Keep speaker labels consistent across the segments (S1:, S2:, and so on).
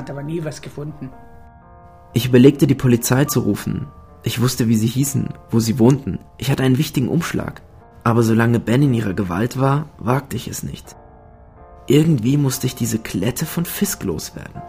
S1: hat aber nie was gefunden.
S2: Ich überlegte, die Polizei zu rufen. Ich wusste, wie sie hießen, wo sie wohnten. Ich hatte einen wichtigen Umschlag. Aber solange Ben in ihrer Gewalt war, wagte ich es nicht. Irgendwie musste ich diese Klette von Fisk loswerden.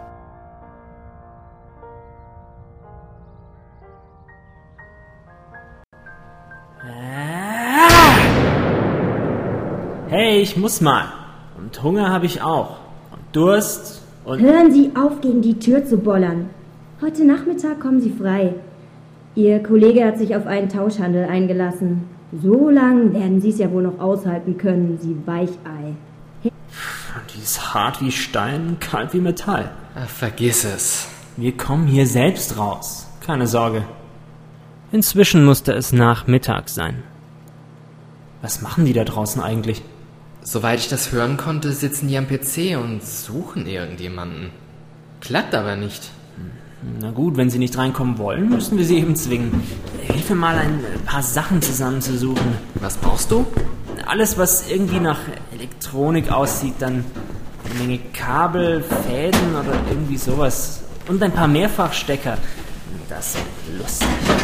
S3: Hey, ich muss mal. Und Hunger habe ich auch. Und Durst und...
S4: Hören Sie auf, gegen die Tür zu bollern. Heute Nachmittag kommen Sie frei. Ihr Kollege hat sich auf einen Tauschhandel eingelassen. So lang werden Sie es ja wohl noch aushalten können, Sie Weichei.
S3: Die ist hart wie Stein, kalt wie Metall.
S5: Ach, vergiss es.
S3: Wir kommen hier selbst raus. Keine Sorge. Inzwischen musste es Nachmittag sein. Was machen die da draußen eigentlich?
S5: Soweit ich das hören konnte, sitzen die am PC und suchen irgendjemanden. Klappt aber nicht.
S3: Na gut, wenn sie nicht reinkommen wollen, müssen wir sie eben zwingen. Hilf mir mal, ein paar Sachen zusammenzusuchen.
S5: Was brauchst du?
S3: Alles, was irgendwie nach Elektronik aussieht, dann eine Menge Kabel, Fäden oder irgendwie sowas. Und ein paar Mehrfachstecker. Das ist lustig.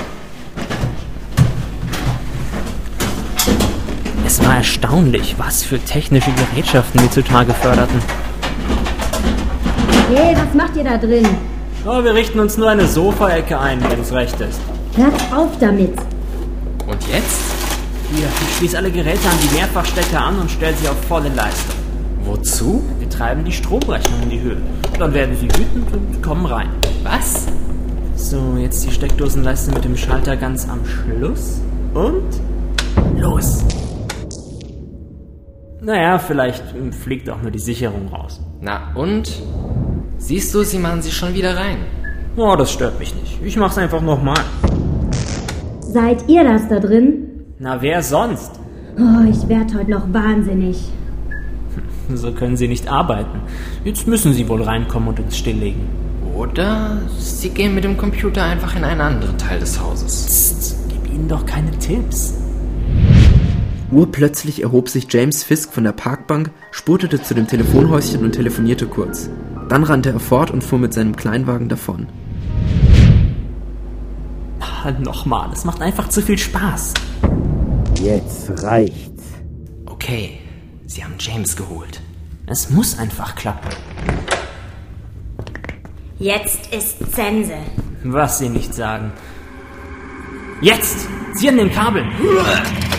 S3: Es war erstaunlich, was für technische Gerätschaften wir zutage förderten.
S4: Hey, was macht ihr da drin?
S3: Oh, wir richten uns nur eine Sofaecke ein, wenn es recht ist.
S4: Hört auf damit!
S5: Und jetzt?
S3: Hier, ich schließe alle Geräte an die Mehrfachstecker an und stelle sie auf volle Leistung.
S5: Wozu?
S3: Wir treiben die Stromrechnung in die Höhe. Dann werden sie wütend und kommen rein.
S5: Was?
S3: So, jetzt die Steckdosenleiste mit dem Schalter ganz am Schluss. Und los! Naja, vielleicht fliegt auch nur die Sicherung raus.
S5: Na und? Siehst du, sie machen sie schon wieder rein.
S3: Oh, das stört mich nicht. Ich mach's einfach nochmal.
S4: Seid ihr das da drin?
S3: Na, wer sonst?
S4: Oh, ich werd heute noch wahnsinnig.
S3: So können sie nicht arbeiten. Jetzt müssen sie wohl reinkommen und uns stilllegen.
S5: Oder sie gehen mit dem Computer einfach in einen anderen Teil des Hauses.
S3: Psst, gib ihnen doch keine Tipps.
S2: Urplötzlich erhob sich James Fisk von der Parkbank, spurtete zu dem Telefonhäuschen und telefonierte kurz. Dann rannte er fort und fuhr mit seinem Kleinwagen davon.
S3: Nochmal, es macht einfach zu viel Spaß.
S6: Jetzt reicht's.
S5: Okay, sie haben James geholt.
S3: Es muss einfach klappen.
S4: Jetzt ist Sense.
S3: Was sie nicht sagen. Jetzt! Sie an den Kabeln!